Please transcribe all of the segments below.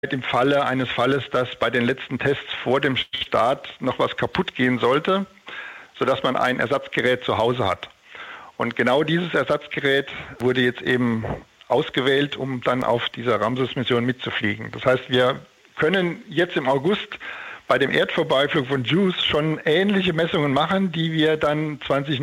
im Falle eines Falles, dass bei den letzten Tests vor dem Start noch was kaputt gehen sollte, sodass man ein Ersatzgerät zu Hause hat. Und genau dieses Ersatzgerät wurde jetzt eben ausgewählt, um dann auf dieser Ramses-Mission mitzufliegen. Das heißt, wir können jetzt im August bei dem Erdvorbeiflug von JUICE schon ähnliche Messungen machen, die wir dann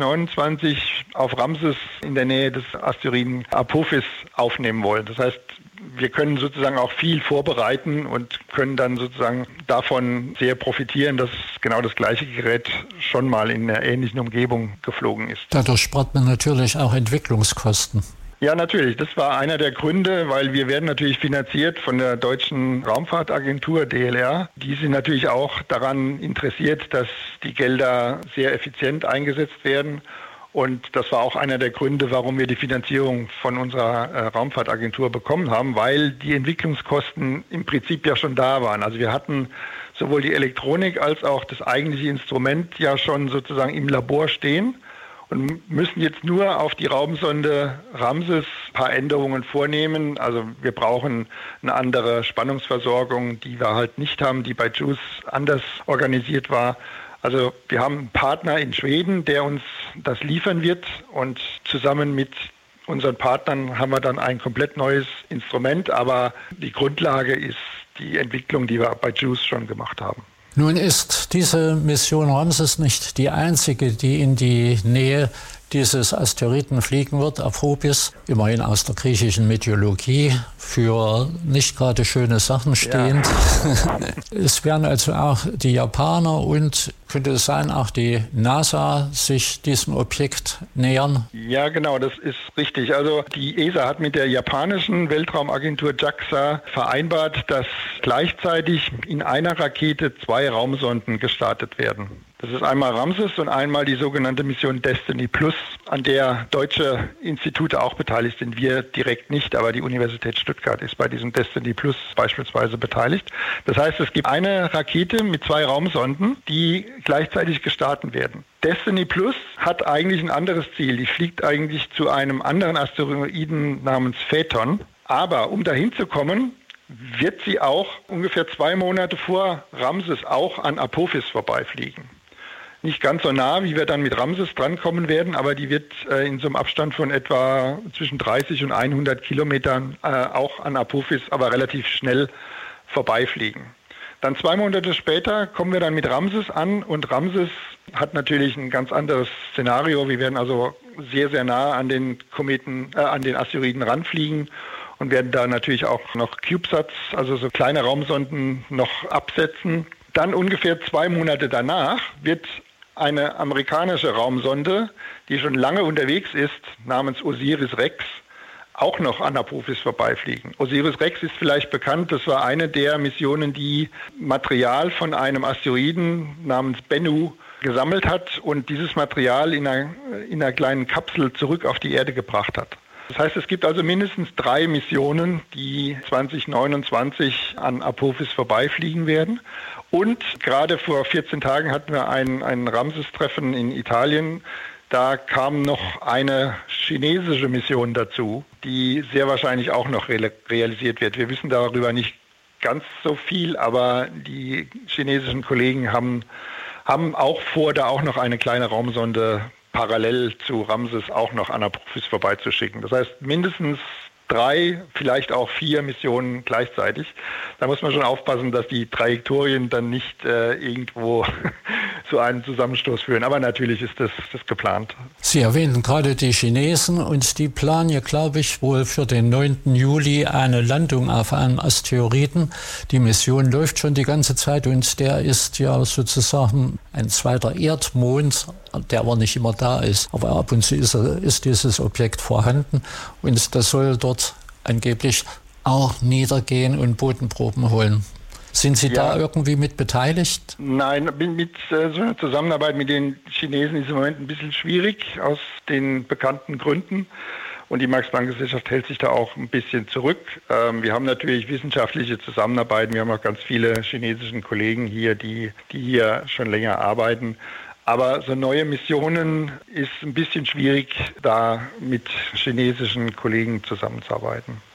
2029 auf Ramses in der Nähe des Asteroiden Apophis aufnehmen wollen. Das heißt, wir können sozusagen auch viel vorbereiten und können dann sozusagen davon sehr profitieren, dass genau das gleiche Gerät schon mal in einer ähnlichen Umgebung geflogen ist. Dadurch spart man natürlich auch Entwicklungskosten. Ja, natürlich. Das war einer der Gründe, weil wir werden natürlich finanziert von der Deutschen Raumfahrtagentur DLR. Die sind natürlich auch daran interessiert, dass die Gelder sehr effizient eingesetzt werden. Und das war auch einer der Gründe, warum wir die Finanzierung von unserer Raumfahrtagentur bekommen haben, weil die Entwicklungskosten im Prinzip ja schon da waren. Also wir hatten sowohl die Elektronik als auch das eigentliche Instrument ja schon sozusagen im Labor stehen und müssen jetzt nur auf die Raumsonde Ramses ein paar Änderungen vornehmen. Also wir brauchen eine andere Spannungsversorgung, die wir halt nicht haben, die bei JUICE anders organisiert war. Also wir haben einen Partner in Schweden, der uns das liefern wird, und zusammen mit unseren Partnern haben wir dann ein komplett neues Instrument, aber die Grundlage ist die Entwicklung, die wir bei JUICE schon gemacht haben. Nun ist diese Mission Ramses nicht die einzige, die in die Nähe dieses Asteroiden fliegen wird, Apophis, immerhin aus der griechischen Mythologie, für nicht gerade schöne Sachen stehend. Ja. Es werden also auch die Japaner und, könnte es sein, auch die NASA sich diesem Objekt nähern? Ja, genau, das ist richtig. Also die ESA hat mit der japanischen Weltraumagentur JAXA vereinbart, dass gleichzeitig in einer Rakete 2 Raumsonden gestartet werden. Das ist einmal Ramses und einmal die sogenannte Mission Destiny Plus, an der deutsche Institute auch beteiligt sind. Wir direkt nicht, aber die Universität Stuttgart ist bei diesem Destiny Plus beispielsweise beteiligt. Das heißt, es gibt eine Rakete mit 2 Raumsonden, die gleichzeitig gestartet werden. Destiny Plus hat eigentlich ein anderes Ziel. Die fliegt eigentlich zu einem anderen Asteroiden namens Phaethon. Aber um dahin zu kommen, wird sie auch ungefähr 2 Monate vor Ramses auch an Apophis vorbeifliegen. Nicht ganz so nah, wie wir dann mit Ramses drankommen werden, aber die wird in so einem Abstand von etwa zwischen 30 und 100 Kilometern auch an Apophis, aber relativ schnell vorbeifliegen. Dann 2 Monate später kommen wir dann mit Ramses an, und Ramses hat natürlich ein ganz anderes Szenario. Wir werden also sehr, sehr nah an den an den Asteroiden ranfliegen und werden da natürlich auch noch CubeSats, also so kleine Raumsonden, noch absetzen. Dann ungefähr 2 Monate danach wird eine amerikanische Raumsonde, die schon lange unterwegs ist, namens OSIRIS-REx, auch noch an Apophis vorbeifliegen. OSIRIS-REx ist vielleicht bekannt, das war eine der Missionen, die Material von einem Asteroiden namens Bennu gesammelt hat und dieses Material in einer kleinen Kapsel zurück auf die Erde gebracht hat. Das heißt, es gibt also mindestens 3 Missionen, die 2029 an Apophis vorbeifliegen werden. Und gerade vor 14 Tagen hatten wir ein Ramses-Treffen in Italien. Da kam noch eine chinesische Mission dazu, die sehr wahrscheinlich auch noch realisiert wird. Wir wissen darüber nicht ganz so viel, aber die chinesischen Kollegen haben auch vor, da auch noch eine kleine Raumsonde parallel zu Ramses auch noch an Apophis vorbeizuschicken. Das heißt, mindestens 3, vielleicht auch 4 Missionen gleichzeitig. Da muss man schon aufpassen, dass die Trajektorien dann nicht irgendwo zu einem Zusammenstoß führen. Aber natürlich ist das geplant. Sie erwähnten gerade die Chinesen, und die planen ja, glaube ich, wohl für den 9. Juli eine Landung auf einem Asteroiden. Die Mission läuft schon die ganze Zeit, und der ist ja sozusagen ein zweiter Erdmond, der aber nicht immer da ist. Aber ab und zu ist dieses Objekt vorhanden, und das soll dort angeblich auch niedergehen und Bodenproben holen. Sind Sie da irgendwie mit beteiligt? Nein, mit so einer Zusammenarbeit mit den Chinesen ist im Moment ein bisschen schwierig, aus den bekannten Gründen. Und die Max-Planck-Gesellschaft hält sich da auch ein bisschen zurück. Wir haben natürlich wissenschaftliche Zusammenarbeit. Wir haben auch ganz viele chinesische Kollegen hier, die hier schon länger arbeiten. Aber so neue Missionen ist ein bisschen schwierig, da mit chinesischen Kollegen zusammenzuarbeiten.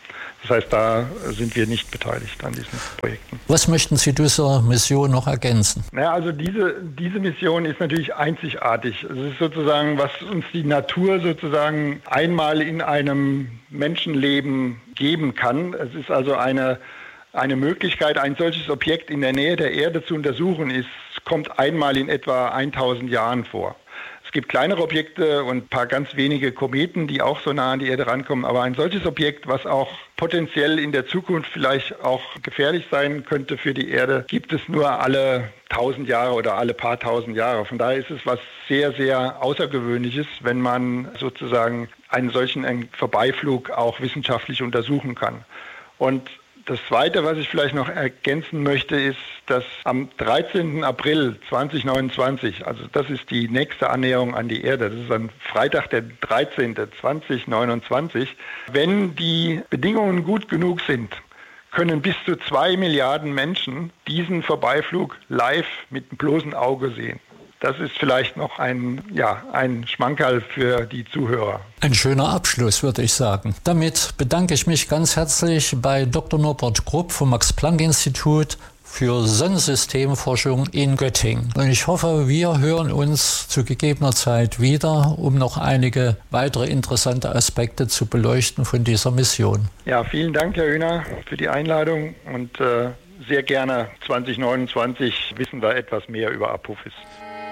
Das heißt, da sind wir nicht beteiligt an diesen Projekten. Was möchten Sie dieser Mission noch ergänzen? Naja, also diese Mission ist natürlich einzigartig. Es ist sozusagen, was uns die Natur sozusagen einmal in einem Menschenleben geben kann. Es ist also eine Möglichkeit, ein solches Objekt in der Nähe der Erde zu untersuchen, kommt einmal in etwa 1000 Jahren vor. Es gibt kleinere Objekte und ein paar ganz wenige Kometen, die auch so nah an die Erde rankommen. Aber ein solches Objekt, was auch potenziell in der Zukunft vielleicht auch gefährlich sein könnte für die Erde, gibt es nur alle 1000 Jahre oder alle paar tausend Jahre. Von daher ist es was sehr, sehr Außergewöhnliches, wenn man sozusagen einen solchen Vorbeiflug auch wissenschaftlich untersuchen kann. Und das Zweite, was ich vielleicht noch ergänzen möchte, ist, dass am 13. April 2029, also das ist die nächste Annäherung an die Erde, das ist ein Freitag der 13. 2029, wenn die Bedingungen gut genug sind, können bis zu 2 Milliarden Menschen diesen Vorbeiflug live mit dem bloßen Auge sehen. Das ist vielleicht noch ein Schmankerl für die Zuhörer. Ein schöner Abschluss, würde ich sagen. Damit bedanke ich mich ganz herzlich bei Dr. Norbert Grupp vom Max-Planck-Institut für Sonnensystemforschung in Göttingen. Und ich hoffe, wir hören uns zu gegebener Zeit wieder, um noch einige weitere interessante Aspekte zu beleuchten von dieser Mission. Ja, vielen Dank, Herr Hühner, für die Einladung und sehr gerne 2029 wissen wir etwas mehr über Apophis.